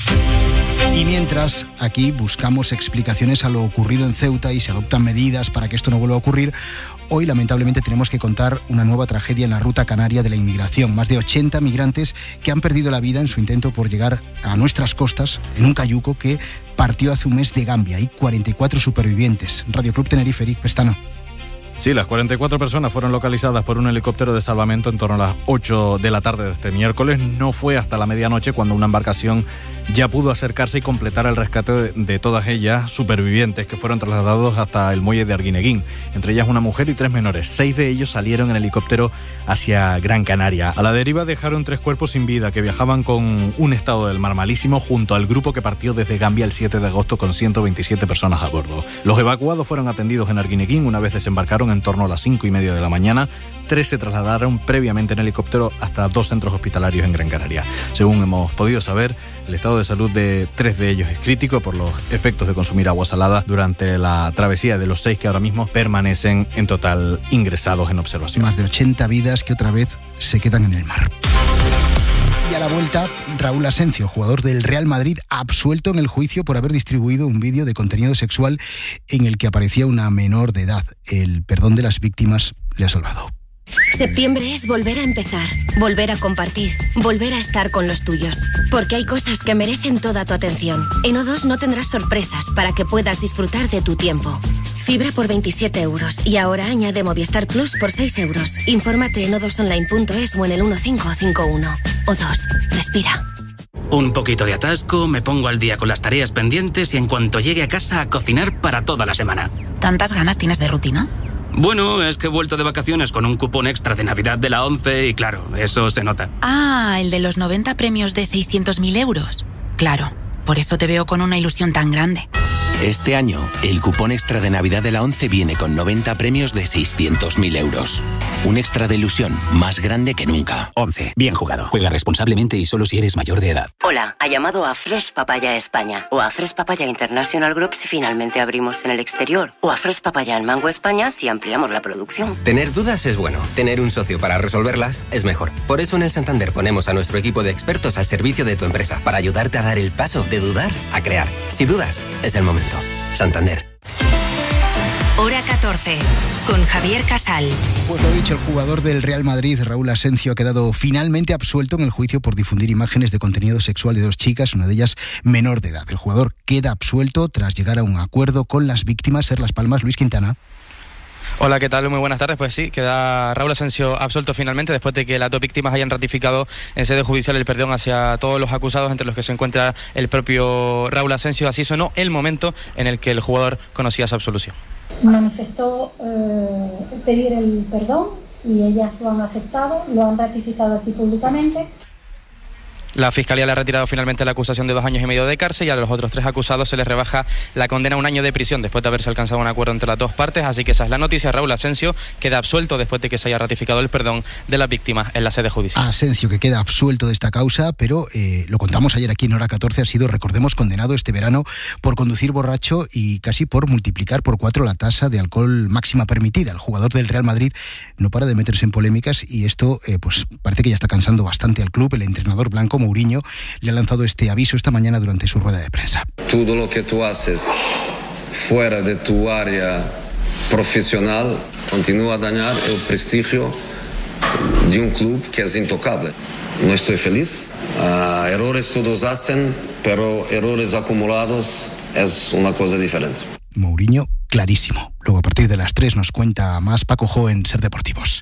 Y mientras aquí buscamos explicaciones a lo ocurrido en Ceuta y se adoptan medidas para que esto no vuelva a ocurrir, hoy lamentablemente tenemos que contar una nueva tragedia en la ruta canaria de la inmigración. Más de 80 migrantes que han perdido la vida en su intento por llegar a nuestras costas en un cayuco que partió hace un mes de Gambia. Hay 44 supervivientes. Radio Club Tenerife, Eric Pestano. Sí, las 44 personas fueron localizadas por un helicóptero de salvamento en torno a las 8 de la tarde de este miércoles. No fue hasta la medianoche cuando una embarcación ya pudo acercarse y completar el rescate de todas ellas supervivientes que fueron trasladados hasta el muelle de Arguineguín. Entre ellas una mujer y 3 menores. 6 de ellos salieron en helicóptero hacia Gran Canaria. A la deriva dejaron 3 cuerpos sin vida que viajaban con un estado del mar malísimo junto al grupo que partió desde Gambia el 7 de agosto con 127 personas a bordo. Los evacuados fueron atendidos en Arguineguín una vez desembarcaron en torno a las 5:30 de la mañana. 3 se trasladaron previamente en helicóptero hasta 2 centros hospitalarios en Gran Canaria. Según hemos podido saber, el estado de salud de 3 de ellos es crítico por los efectos de consumir agua salada durante la travesía, de los 6 que ahora mismo permanecen en total ingresados en observación. Más de 80 vidas que otra vez se quedan en el mar. Y a la vuelta, Raúl Asencio, jugador del Real Madrid, absuelto en el juicio por haber distribuido un vídeo de contenido sexual en el que aparecía una menor de edad. El perdón de las víctimas le ha salvado. Septiembre es volver a empezar, volver a compartir, volver a estar con los tuyos. Porque hay cosas que merecen toda tu atención. En O2 no tendrás sorpresas para que puedas disfrutar de tu tiempo. Fibra por 27 euros y ahora añade Movistar Plus por 6 euros. Infórmate en o2online.es o en el 1551. O2, respira. Un poquito de atasco, me pongo al día con las tareas pendientes y en cuanto llegue a casa a cocinar para toda la semana. ¿Tantas ganas tienes de rutina? Bueno, es que he vuelto de vacaciones con un cupón extra de Navidad de la ONCE y claro, eso se nota. Ah, el de los 90 premios de 600.000 euros. Claro, por eso te veo con una ilusión tan grande. Este año, el cupón extra de Navidad de la ONCE viene con 90 premios de 600.000 euros. Un extra de ilusión más grande que nunca. ONCE. Bien jugado. Juega responsablemente y solo si eres mayor de edad. Hola, ha llamado a Fresh Papaya España o a Fresh Papaya International Group si finalmente abrimos en el exterior o a Fresh Papaya en Mango España si ampliamos la producción. Tener dudas es bueno. Tener un socio para resolverlas es mejor. Por eso en el Santander ponemos a nuestro equipo de expertos al servicio de tu empresa para ayudarte a dar el paso de dudar a crear. Si dudas, es el momento. Santander. Hora 14, con Javier Casal. Pues lo dicho, el jugador del Real Madrid, Raúl Asencio, ha quedado finalmente absuelto en el juicio por difundir imágenes de contenido sexual de 2 chicas, una de ellas menor de edad. El jugador queda absuelto tras llegar a un acuerdo con las víctimas. Ser Las Palmas, Luis Quintana. Hola, ¿qué tal? Muy buenas tardes. Pues sí, queda Raúl Asencio absuelto finalmente después de que las 2 víctimas hayan ratificado en sede judicial el perdón hacia todos los acusados, entre los que se encuentra el propio Raúl Asencio. Así sonó el momento en el que el jugador conocía su absolución. Manifestó pedir el perdón y ellas lo han aceptado, lo han ratificado aquí públicamente. La Fiscalía le ha retirado finalmente la acusación de 2 años y medio de cárcel y a los otros 3 acusados se les rebaja la condena a 1 año de prisión después de haberse alcanzado un acuerdo entre las 2 partes. Así que esa es la noticia. Raúl Asencio queda absuelto después de que se haya ratificado el perdón de las víctimas en la sede judicial. Asencio, que queda absuelto de esta causa, pero lo contamos ayer aquí en Hora 14, ha sido, recordemos, condenado este verano por conducir borracho y casi por multiplicar por 4 la tasa de alcohol máxima permitida. El jugador del Real Madrid no para de meterse en polémicas y esto pues parece que ya está cansando bastante al club. El entrenador blanco, Mourinho, le ha lanzado este aviso esta mañana durante su rueda de prensa. Todo lo que tú haces fuera de tu área profesional continúa a dañar el prestigio de un club que es intocable. No estoy feliz. Errores todos hacen, pero errores acumulados es una cosa diferente. Mourinho, clarísimo. Luego a partir de las 3 nos cuenta más Paco Jo en Ser Deportivos.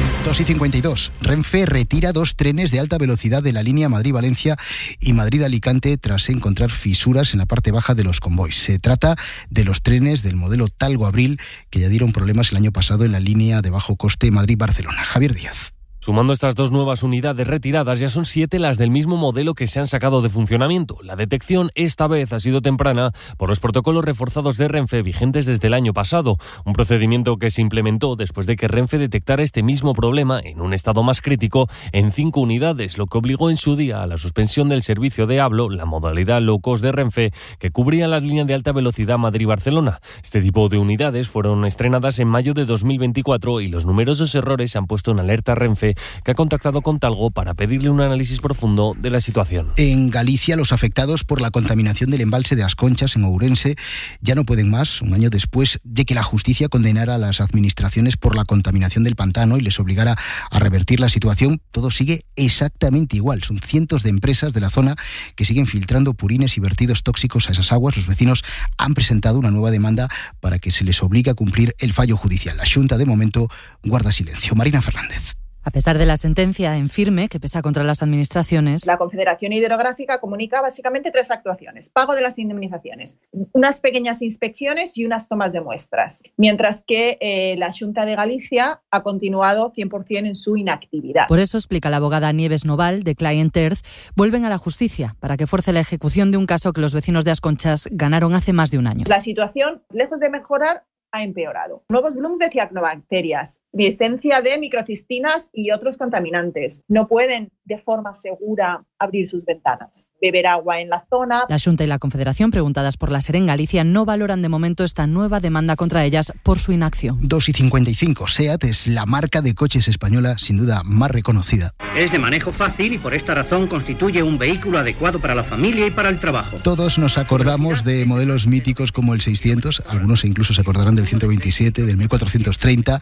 2:52. Renfe retira 2 trenes de alta velocidad de la línea Madrid-Valencia y Madrid-Alicante tras encontrar fisuras en la parte baja de los convoys. Se trata de los trenes del modelo Talgo-Abril que ya dieron problemas el año pasado en la línea de bajo coste Madrid-Barcelona. Javier Díaz. Sumando estas 2 nuevas unidades retiradas, ya son 7 las del mismo modelo que se han sacado de funcionamiento. La detección esta vez ha sido temprana por los protocolos reforzados de Renfe vigentes desde el año pasado, un procedimiento que se implementó después de que Renfe detectara este mismo problema en un estado más crítico en 5 unidades, lo que obligó en su día a la suspensión del servicio de Hablo, la modalidad low cost de Renfe, que cubría las líneas de alta velocidad Madrid-Barcelona. Este tipo de unidades fueron estrenadas en mayo de 2024 y los numerosos errores han puesto en alerta a Renfe, que ha contactado con Talgo para pedirle un análisis profundo de la situación. En Galicia, los afectados por la contaminación del embalse de As Conchas en Ourense ya no pueden más, un año después de que la justicia condenara a las administraciones por la contaminación del pantano y les obligara a revertir la situación. Todo sigue exactamente igual. Son cientos de empresas de la zona que siguen filtrando purines y vertidos tóxicos a esas aguas. Los vecinos han presentado una nueva demanda para que se les obligue a cumplir el fallo judicial. La Xunta, de momento, guarda silencio. Marina Fernández. A pesar de la sentencia en firme que pesa contra las administraciones, la Confederación Hidrográfica comunica básicamente 3 actuaciones: pago de las indemnizaciones, unas pequeñas inspecciones y unas tomas de muestras, mientras que la Xunta de Galicia ha continuado 100% en su inactividad. Por eso, explica la abogada Nieves Noval de Client Earth, vuelven a la justicia para que fuerce la ejecución de un caso que los vecinos de As Conchas ganaron hace más de un año. La situación, lejos de mejorar, ha empeorado. Nuevos blooms de cianobacterias, presencia de microcistinas y otros contaminantes. No pueden de forma segura abrir sus ventanas, beber agua en la zona. La Xunta y la Confederación, preguntadas por la SER en Galicia, no valoran de momento esta nueva demanda contra ellas por su inacción. 2:55. SEAT es la marca de coches española sin duda más reconocida. Es de manejo fácil y por esta razón constituye un vehículo adecuado para la familia y para el trabajo. Todos nos acordamos de modelos míticos como el 600, algunos incluso se acordarán del 127, del 1430.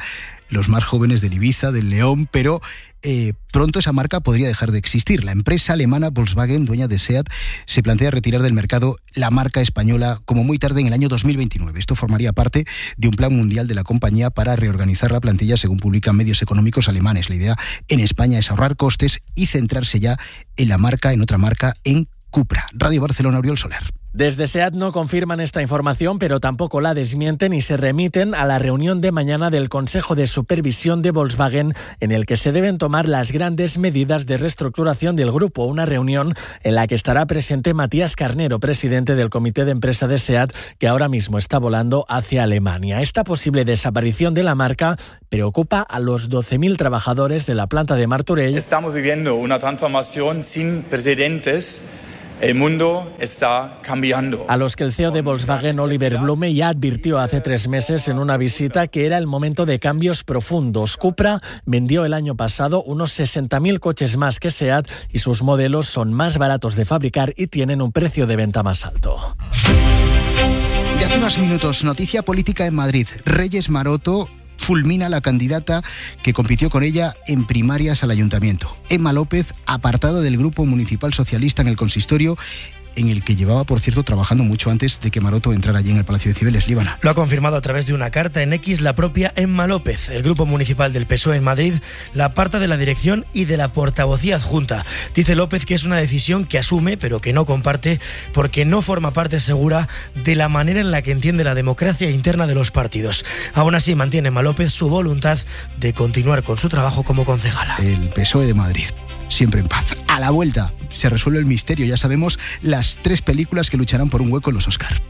los más jóvenes del Ibiza, del León, pero pronto esa marca podría dejar de existir. La empresa alemana Volkswagen, dueña de SEAT, se plantea retirar del mercado la marca española como muy tarde en el año 2029. Esto formaría parte de un plan mundial de la compañía para reorganizar la plantilla, según publican medios económicos alemanes. La idea en España es ahorrar costes y centrarse ya en otra marca, en Cupra. Radio Barcelona, Oriol Soler. Desde SEAT no confirman esta información, pero tampoco la desmienten y se remiten a la reunión de mañana del Consejo de Supervisión de Volkswagen, en el que se deben tomar las grandes medidas de reestructuración del grupo. Una reunión en la que estará presente Matías Carnero, presidente del comité de empresa de SEAT, que ahora mismo está volando hacia Alemania. Esta posible desaparición de la marca preocupa a los 12.000 trabajadores de la planta de Martorell. Estamos viviendo una transformación sin precedentes. El mundo está cambiando. A los que el CEO de Volkswagen, Oliver Blume, ya advirtió hace 3 meses en una visita que era el momento de cambios profundos. Cupra vendió el año pasado unos 60.000 coches más que SEAT y sus modelos son más baratos de fabricar y tienen un precio de venta más alto. De hace unos minutos, noticia política en Madrid. Reyes Maroto fulmina la candidata que compitió con ella en primarias al ayuntamiento. Emma López, apartada del Grupo Municipal Socialista en el consistorio, en el que llevaba, por cierto, trabajando mucho antes de que Maroto entrara allí en el Palacio de Cibeles. Líbana. Lo ha confirmado a través de una carta en X la propia Emma López. El Grupo Municipal del PSOE en Madrid la aparta de la dirección y de la portavocía adjunta. Dice López que es una decisión que asume, pero que no comparte, porque no forma parte segura de la manera en la que entiende la democracia interna de los partidos. Aún así, mantiene Emma López su voluntad de continuar con su trabajo como concejala. El PSOE de Madrid, siempre en paz. A la vuelta se resuelve el misterio. Ya sabemos las 3 películas que lucharán por un hueco en los Oscar.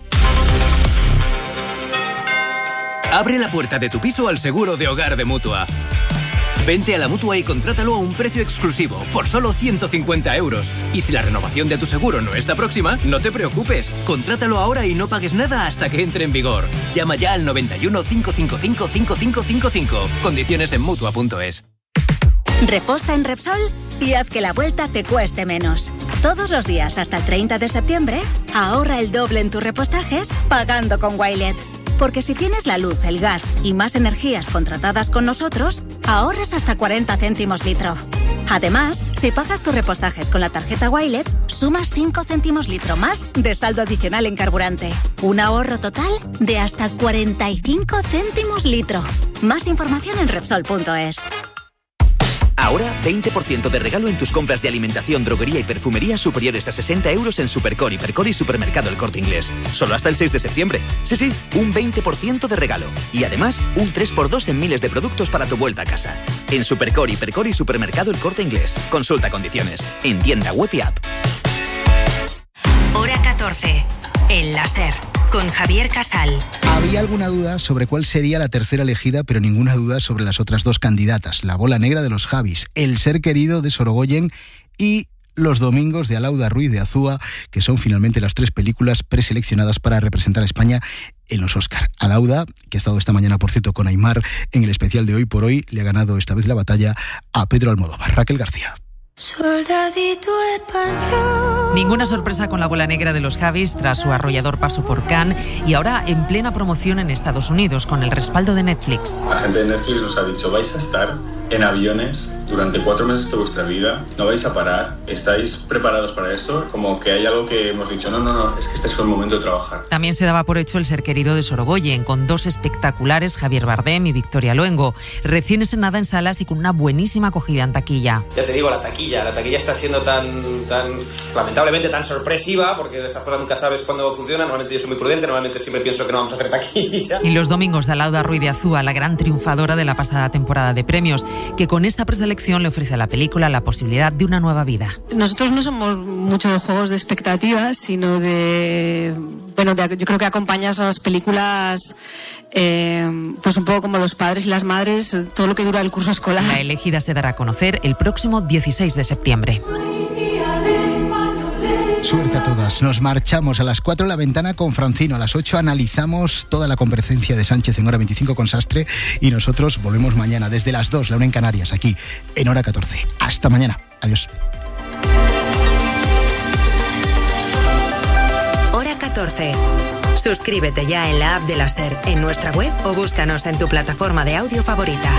Abre la puerta de tu piso al seguro de hogar de Mutua. Vente a la Mutua y contrátalo a un precio exclusivo, por solo 150 €. Y si la renovación de tu seguro no está próxima, no te preocupes. Contrátalo ahora y no pagues nada hasta que entre en vigor. Llama ya al 91 555 5555. Condiciones en Mutua.es. Reposta en Repsol y haz que la vuelta te cueste menos. Todos los días hasta el 30 de septiembre, ahorra el doble en tus repostajes pagando con Wilet. Porque si tienes la luz, el gas y más energías contratadas con nosotros, ahorras hasta 40 céntimos litro. Además, si pagas tus repostajes con la tarjeta Wilet, sumas 5 céntimos litro más de saldo adicional en carburante. Un ahorro total de hasta 45 céntimos litro. Más información en Repsol.es. Ahora, 20% de regalo en tus compras de alimentación, droguería y perfumería superiores a 60 € en Supercore, Hipercor y Supermercado El Corte Inglés. Solo hasta el 6 de septiembre. Sí, un 20% de regalo. Y además, un 3x2 en miles de productos para tu vuelta a casa. En Supercore, Hipercor y Supermercado El Corte Inglés. Consulta condiciones. En tienda web y app. Hora 14. El láser. Con Javier Casal. Había alguna duda sobre cuál sería la tercera elegida, pero ninguna duda sobre las otras 2 candidatas. La bola negra de los Javis, El ser querido de Sorogoyen y Los domingos de Alauda Ruiz de Azúa, que son finalmente las 3 películas preseleccionadas para representar a España en los Oscar. Alauda, que ha estado esta mañana, por cierto, con Aimar en el especial de Hoy por Hoy, le ha ganado esta vez la batalla a Pedro Almodóvar. Raquel García. Soldadito español. Ninguna sorpresa con la bola negra de los Javis tras su arrollador paso por Cannes y ahora en plena promoción en Estados Unidos con el respaldo de Netflix. La gente de Netflix nos ha dicho: vais a estar en aviones durante 4 meses de vuestra vida, no vais a parar, ¿estáis preparados para eso? Como que hay algo que hemos dicho, no, es que este es el momento de trabajar. También se daba por hecho El ser querido de Sorogoyen, con 2 espectaculares, Javier Bardem y Victoria Luengo, recién estrenada en salas y con una buenísima acogida en taquilla. Ya te digo, la taquilla está siendo tan lamentablemente tan sorpresiva, porque estas cosas nunca sabes cuándo funcionan. Normalmente yo soy muy prudente, normalmente siempre pienso que no vamos a hacer taquilla. Y Los domingos de Alauda Ruiz de Azúa, la gran triunfadora de la pasada temporada de premios, que con esta preselección le ofrece a la película la posibilidad de una nueva vida. Nosotros no somos mucho de juegos de expectativas, sino yo creo que acompañas a las películas pues un poco como los padres y las madres, todo lo que dura el curso escolar. La elegida se dará a conocer el próximo 16 de septiembre. Suerte a todas. Nos marchamos a las 4 en La Ventana con Francino. A las 8 analizamos toda la comparecencia de Sánchez en Hora 25 con Sastre y nosotros volvemos mañana desde las 2, la 1 en Canarias, aquí en Hora 14. Hasta mañana. Adiós. Hora 14. Suscríbete ya en la app de la SER, en nuestra web o búscanos en tu plataforma de audio favorita.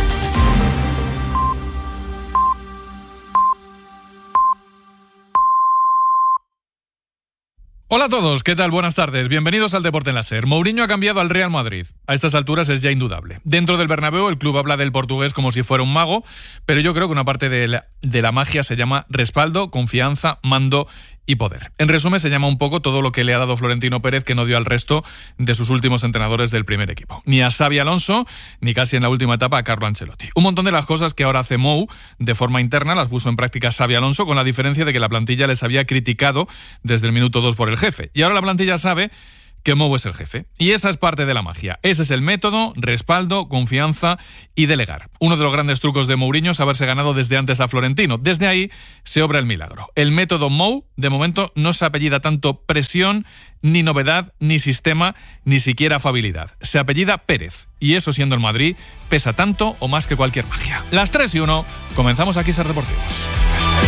Hola a todos, ¿qué tal? Buenas tardes, bienvenidos al Deporte en la SER. Mourinho ha cambiado al Real Madrid. A estas alturas es ya indudable. Dentro del Bernabéu el club habla del portugués como si fuera un mago, pero yo creo que una parte de la magia se llama respaldo, confianza, mando y poder. En resumen, se llama un poco todo lo que le ha dado Florentino Pérez que no dio al resto de sus últimos entrenadores del primer equipo. Ni a Xabi Alonso, ni casi en la última etapa a Carlo Ancelotti. Un montón de las cosas que ahora hace Mou de forma interna las puso en práctica Xabi Alonso, con la diferencia de que la plantilla les había criticado desde el minuto 2 por el jefe. Y ahora la plantilla sabe que Mou es el jefe. Y esa es parte de la magia. Ese es el método, respaldo, confianza y delegar. Uno de los grandes trucos de Mourinho es haberse ganado desde antes a Florentino. Desde ahí se obra el milagro. El método Mou, de momento, no se apellida tanto presión, ni novedad, ni sistema, ni siquiera afabilidad. Se apellida Pérez. Y eso, siendo el Madrid, pesa tanto o más que cualquier magia. Las 3:01, comenzamos aquí SER Deportivos.